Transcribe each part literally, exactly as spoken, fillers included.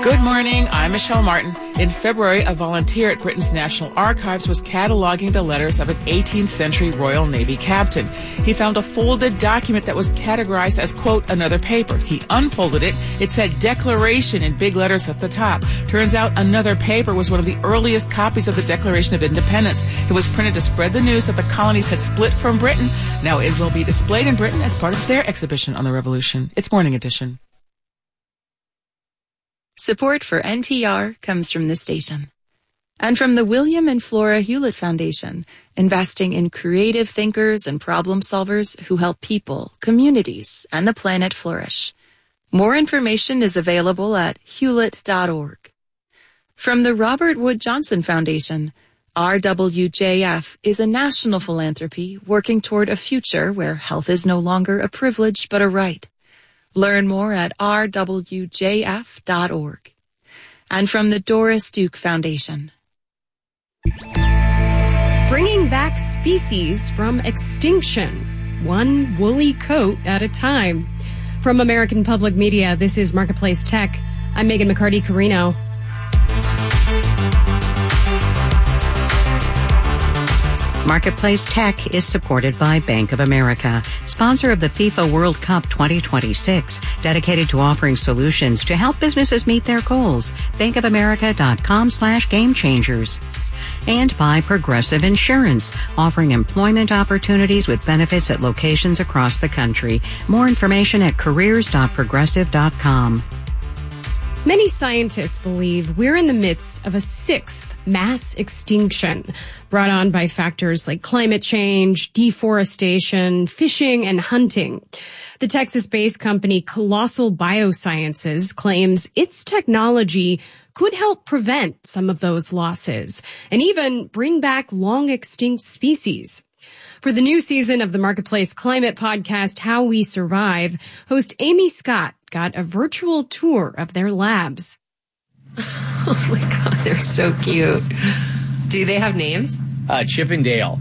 Good morning. I'm Michelle Martin. In February, a volunteer at Britain's National Archives was cataloging the letters of an eighteenth century Royal Navy captain. He found a folded document that was categorized as, quote, another paper. He unfolded it. It said Declaration in big letters at the top. Turns out another paper was one of the earliest copies of the Declaration of Independence. It was printed to spread the news that the colonies had split from Britain. Now it will be displayed in Britain as part of their exhibition on the Revolution. It's Morning Edition. Support for N P R comes from this station and from the William and Flora Hewlett Foundation, investing in creative thinkers and problem solvers who help people, communities, and the planet flourish. More information is available at hewlett dot org. From the Robert Wood Johnson Foundation, R W J F is a national philanthropy working toward a future where health is no longer a privilege but a right. Learn more at r w j f dot org. And from the Doris Duke Foundation. Bringing back species from extinction, one woolly coat at a time. From American Public Media, this is Marketplace Tech. I'm Megan McCarty-Carino. Marketplace Tech is supported by Bank of America, sponsor of the FIFA World Cup twenty twenty-six, dedicated to offering solutions to help businesses meet their goals. bankofamerica.com slash game changers. And by Progressive Insurance, offering employment opportunities with benefits at locations across the country. More information at careers dot progressive dot com. Many scientists believe we're in the midst of a sixth mass extinction brought on by factors like climate change, deforestation, fishing, and hunting. The Texas-based company Colossal Biosciences claims its technology could help prevent some of those losses and even bring back long-extinct species. For the new season of the Marketplace Climate podcast, How We Survive, host Amy Scott got a virtual tour of their labs. Oh my God, they're so cute. Do they have names? Uh, Chip and Dale.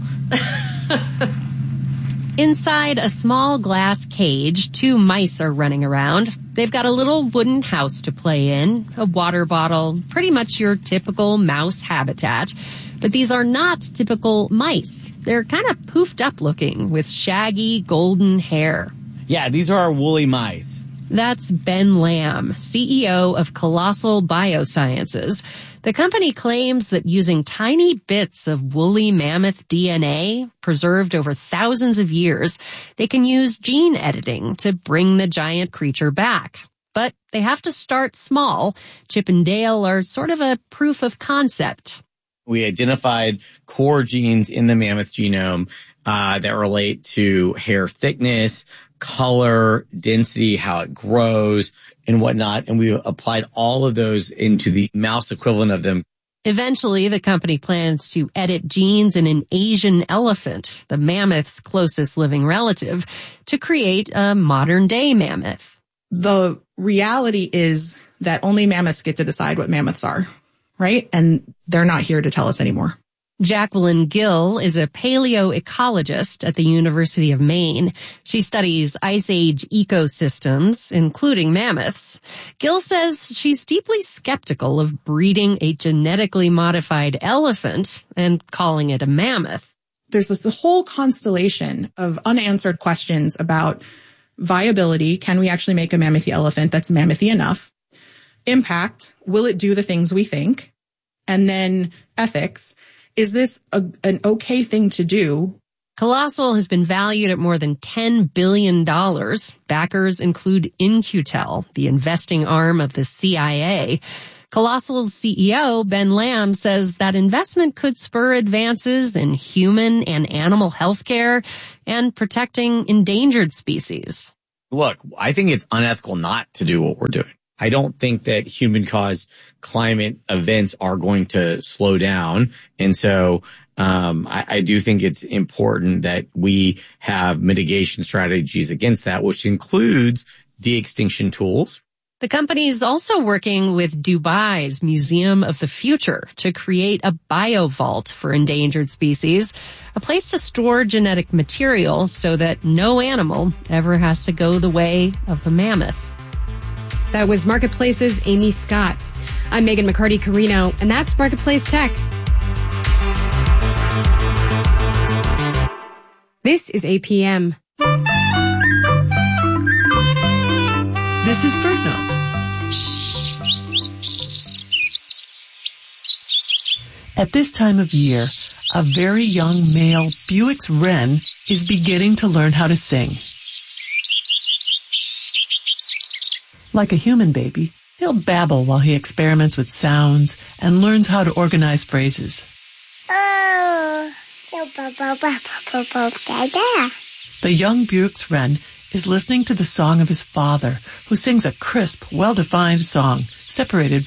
Inside a small glass cage, two mice are running around. They've got a little wooden house to play in, a water bottle, pretty much your typical mouse habitat. But these are not typical mice. They're kind of poofed up looking with shaggy golden hair. Yeah, these are our woolly mice. That's Ben Lamb, C E O of Colossal Biosciences. The company claims that using tiny bits of woolly mammoth D N A, preserved over thousands of years, they can use gene editing to bring the giant creature back. But they have to start small. Chip and Dale are sort of a proof of concept. We identified core genes in the mammoth genome uh, that relate to hair thickness, color, density, how it grows, and whatnot. And we applied all of those into the mouse equivalent of them. Eventually, the company plans to edit genes in an Asian elephant, the mammoth's closest living relative, to create a modern-day mammoth. The reality is that only mammoths get to decide what mammoths are, right? And they're not here to tell us anymore. Jacqueline Gill is a paleoecologist at the University of Maine. She studies Ice Age ecosystems, including mammoths. Gill says she's deeply skeptical of breeding a genetically modified elephant and calling it a mammoth. There's this whole constellation of unanswered questions about viability. Can we actually make a mammothy elephant that's mammothy enough? Impact. Will it do the things we think? And then ethics. Is this a, an okay thing to do? Colossal has been valued at more than ten billion dollars. Backers include In Q Tel, the investing arm of the C I A. Colossal's C E O, Ben Lamb, says that investment could spur advances in human and animal health care and protecting endangered species. Look, I think it's unethical not to do what we're doing. I don't think that human-caused climate events are going to slow down. And so um I, I do think it's important that we have mitigation strategies against that, which includes de-extinction tools. The company is also working with Dubai's Museum of the Future to create a biovault for endangered species, a place to store genetic material so that no animal ever has to go the way of the mammoth. That was Marketplace's Amy Scott. I'm Megan McCarty-Carino, and that's Marketplace Tech. This is A P M. This is BirdNote. At this time of year, a very young male Bewick's wren is beginning to learn how to sing. Like a human baby, he'll babble while he experiments with sounds and learns how to organize phrases. The young Bewick's wren is listening to the song of his father, who sings a crisp, well-defined song, separated